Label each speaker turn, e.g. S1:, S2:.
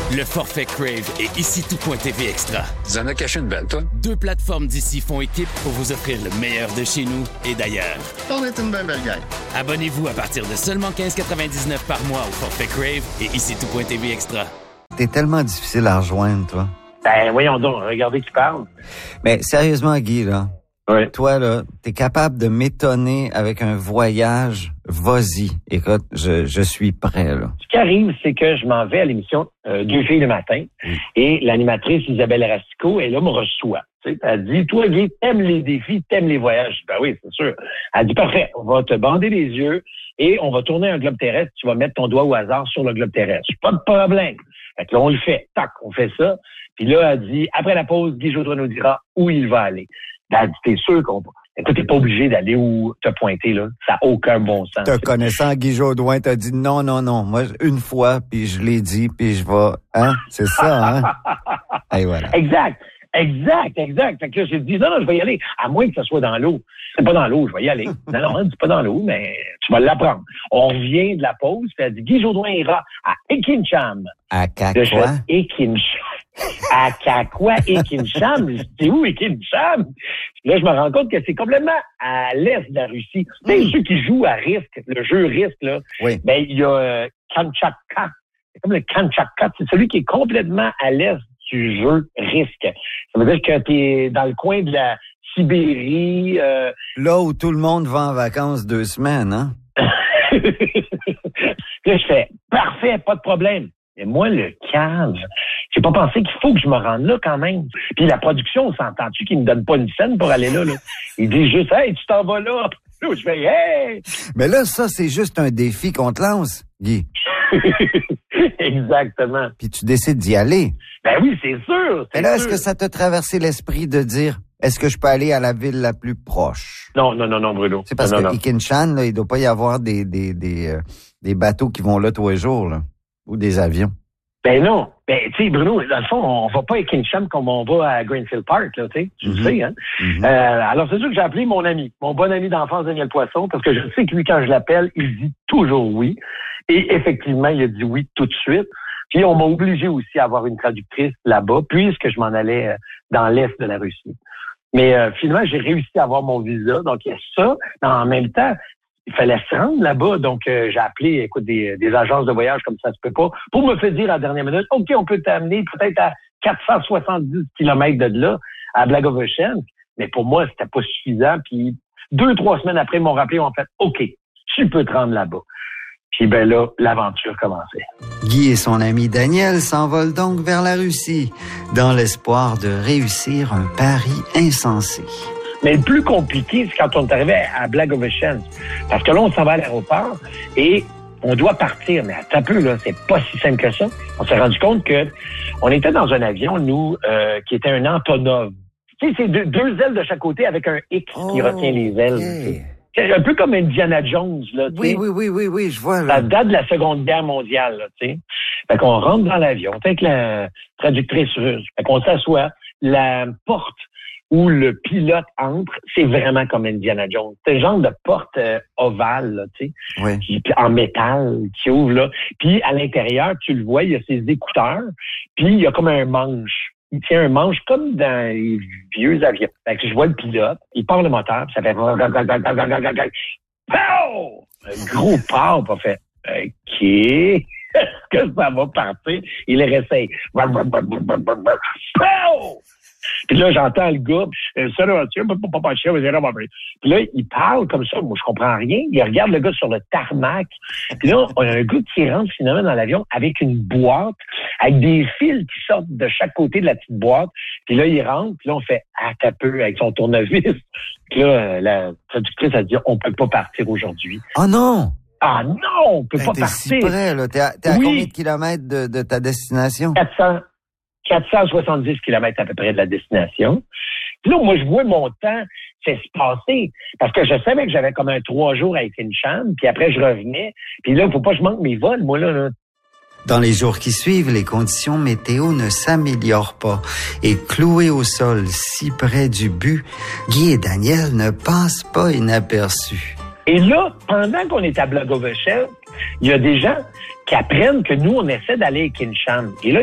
S1: Le forfait Crave et ici tout.tv Extra.
S2: Tu en as caché une belle, toi?
S1: 2 plateformes d'ici font équipe pour vous offrir le meilleur de chez nous et d'ailleurs.
S3: On est une belle gang.
S1: Abonnez-vous à partir de seulement 15,99 par mois au forfait Crave et ici tout.tv Extra.
S4: T'es tellement difficile à rejoindre, toi.
S5: Ben, voyons donc, regardez qui parle.
S4: Mais sérieusement, Guy, là.
S5: Oui.
S4: Toi, là, t'es capable de m'étonner avec un voyage. Vas-y. Écoute, je suis prêt, là.
S5: Ce qui arrive, c'est que je m'en vais à l'émission Deux filles le matin et l'animatrice Isabelle Rastico, elle là, me reçoit. Tu sais, elle dit, toi, Guy, t'aimes les défis, t'aimes les voyages. Je dis, ben oui, c'est sûr. Elle dit, parfait, on va te bander les yeux et on va tourner un globe terrestre. Tu vas mettre ton doigt au hasard sur le globe terrestre. Pas de problème. Fait que là, on le fait. Tac, on fait ça. Puis là, elle dit, après la pause, Guy Jodoin nous dira où il va aller. Elle dit, t'es sûr qu'on... Écoute, t'es pas obligé d'aller où te pointer, là. Ça n'a aucun bon sens.
S4: Te connaissant Guy Jodoin, t'as dit non. Moi, une fois, puis je l'ai dit, puis je vais... Hein? C'est ça, hein? Et voilà.
S5: Exact. Fait que là, j'ai dit, non, je vais y aller. À moins que ce soit dans l'eau. C'est pas dans l'eau, je vais y aller. Non, c'est pas dans l'eau, mais tu vas l'apprendre. On revient de la pause, puis elle dit, Guy Jodoin ira à Ekincham.
S4: À quoi?
S5: Ekincham. À Kakwa, Ekincham. C'est où Ekincham? Là, je me rends compte que c'est complètement à l'est de la Russie. C'est ceux qui jouent à Risk, le jeu Risk, là.
S4: Oui.
S5: Ben, il y a Kamchatka. C'est comme le Kamchatka. C'est celui qui est complètement à l'est du jeu Risk. Ça veut dire que t'es dans le coin de la Sibérie.
S4: Là où tout le monde va en vacances 2 semaines, hein?
S5: Là, je fais, parfait, pas de problème. Mais moi, le cave, j'ai pas pensé qu'il faut que je me rende là quand même. Puis la production, on s'entend-tu qu'il me donne pas une scène pour aller là? Il dit juste, hey, tu t'en vas là. Là, je fais, hey!
S4: Mais là, ça, c'est juste un défi qu'on te lance, Guy.
S5: Exactement.
S4: Puis tu décides d'y aller.
S5: Ben oui, c'est sûr.
S4: Mais là, est-ce que ça t'a traversé l'esprit de dire, est-ce que je peux aller à la ville la plus proche?
S5: Non, Bruno.
S4: C'est parce que Ekincham, là, il doit pas y avoir des bateaux qui vont là tous les jours, là. Ou des avions.
S5: Ben non. Ben, tu sais, Bruno, dans le fond, on va pas à Ekincham comme on va à Greenfield Park, là, tu sais. Tu le sais, hein. Alors, c'est sûr que j'ai appelé mon bon ami d'enfance, Daniel Poisson, parce que je sais que lui, quand je l'appelle, il dit toujours oui. Et effectivement, il a dit oui tout de suite. Puis, on m'a obligé aussi à avoir une traductrice là-bas, puisque je m'en allais dans l'est de la Russie. Mais finalement, j'ai réussi à avoir mon visa. Donc, il y a ça. Mais en même temps, il fallait se rendre là-bas. Donc, j'ai appelé, écoute, des agences de voyage comme ça se peut pas, pour me faire dire à la dernière minute, OK, on peut t'amener peut-être à 470 kilomètres de là, à Blagoveshchensk. Mais pour moi, c'était pas suffisant. Puis, 2-3 semaines après, ils m'ont rappelé, en fait, OK, tu peux te rendre là-bas. Puis ben là, l'aventure commençait.
S4: Guy et son ami Daniel s'envolent donc vers la Russie, dans l'espoir de réussir un pari insensé.
S5: Mais le plus compliqué, c'est quand on est arrivé à Blagoveshchensk. Parce que là, on s'en va à l'aéroport et on doit partir. Mais attends un peu, là, c'est pas si simple que ça. On s'est rendu compte que on était dans un avion, nous, qui était un Antonov. Tu sais, c'est deux ailes de chaque côté avec un X qui retient les ailes.
S4: Okay.
S5: C'est un peu comme Indiana Jones, là, tu sais.
S4: Oui, je vois, là.
S5: Ça date de la Seconde Guerre mondiale, là, tu sais. Fait qu'on rentre dans l'avion, avec la traductrice russe. Fait qu'on s'assoit. La porte où le pilote entre, c'est vraiment comme Indiana Jones. C'est le genre de porte ovale, là, tu sais.
S4: Oui.
S5: En métal, qui ouvre, là. Puis, à l'intérieur, tu le vois, il y a ses écouteurs. Puis, il y a comme un manche. Il tient un manche comme dans les vieux avions. Fait que je vois le pilote, il part le moteur, puis ça fait... Pow! Un gros pas, pas fait. OK. Est-ce que ça va partir? Il le réessaye. Pow! Puis là, j'entends le gars, puis là, il parle comme ça. Moi, je comprends rien. Il regarde le gars sur le tarmac. Puis là, on a un gars qui rentre finalement dans l'avion avec une boîte, avec des fils qui sortent de chaque côté de la petite boîte. Puis là, il rentre, puis là, on fait « Ah, t'as peu » avec son tournevis. Puis là, la traductrice a dit « On peut pas partir aujourd'hui. »
S4: Oh non!
S5: Ah non, on peut pas
S4: t'es
S5: partir.
S4: Si près, là. T'es à combien de kilomètres de ta destination?
S5: 470 kilomètres à peu près de la destination. Puis là, moi, je vois mon temps se passer. Parce que je savais que j'avais comme 3 jours à Ekincham, puis après, je revenais. Puis là, faut pas que je manque mes vols, moi, là.
S4: Dans les jours qui suivent, les conditions météo ne s'améliorent pas. Et cloués au sol, si près du but, Guy et Daniel ne passent pas inaperçus.
S5: Et là, pendant qu'on est à Blagoveshchensk, il y a des gens qui apprennent que nous, on essaie d'aller à Ekincham. Et là,